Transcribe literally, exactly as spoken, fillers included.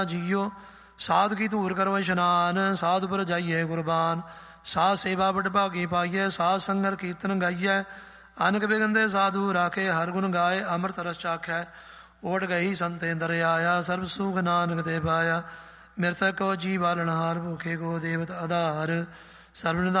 JIO. ਸਾਧ ਕੀ ਧੂਰ ਕਰੋ ਇਸ਼ਨਾਨ, ਸਾਧ ਉਪਰ ਜਾਈਏ ਕੁਰਬਾਨ। ਸਾਧ ਸੇਵਾ ਬਟ ਭਾਗੀ ਪਾਈਏ, ਸਾਧ ਸੰਗਰ ਕੀਰਤਨ ਗਾਈਐ। ਅਨਕ ਬਿਗੰਦੇ ਸਾਧੂ ਰਾਖੇ, ਹਰ ਗੁਣ ਗਾਏ ਅੰਮ੍ਰਿਤ ਰਸ ਚਾਖੈ। ਓਟ ਗਈ ਸੰਤੇ ਦਰ ਆਇਆ, ਸਰਬ ਸੁਖ ਨਾਨਕ ਤੇ ਪਾਇਆ। ਮਿਰਤਕ ਕੋ ਜੀ ਬਾਲਣਹਾਰ, ਭੁਖੇ ਕੋ ਦੇਵਤ ਆਧਾਰ। ਸਰਬ